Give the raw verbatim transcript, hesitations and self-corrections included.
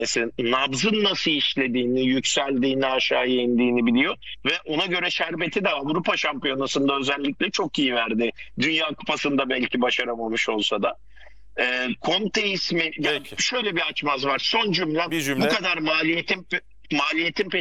Mesela nabzın nasıl işlediğini, yükseldiğini, aşağıya indiğini biliyor. Ve ona göre şerbeti de Avrupa Şampiyonası'nda özellikle çok iyi verdi. Dünya Kupası'nda belki başaramamış olsa da. E, Conte ismi, ya Peki. şöyle bir açmaz var. Son cümlem, Bir cümle. bu kadar maliyetin maliyetin